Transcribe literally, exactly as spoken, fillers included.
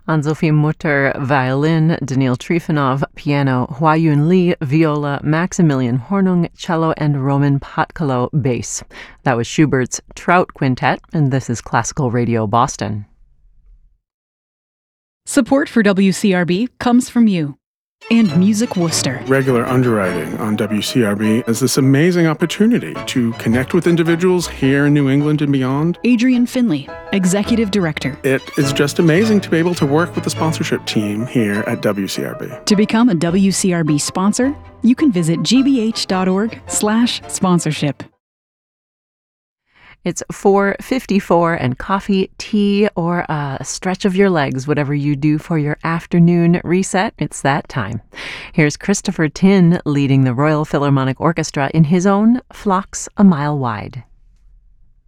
Ann-Sophie Mutter, violin, Daniil Trifonov, piano, Hua-Yun Lee, viola, Maximilian Hornung, cello, and Roman Patkalo, bass. That was Schubert's Trout Quintet, and this is Classical Radio Boston. Support for W C R B comes from you and Music Worcester. Regular underwriting on W C R B is this amazing opportunity to connect with individuals here in New England and beyond. Adrian Finley, Executive Director. It is just amazing to be able to work with the sponsorship team here at W C R B. To become a W C R B sponsor, you can visit gbh.org slash sponsorship. It's four fifty-four, and coffee, tea, or a stretch of your legs, whatever you do for your afternoon reset, it's that time. Here's Christopher Tin leading the Royal Philharmonic Orchestra in his own Flocks a Mile Wide.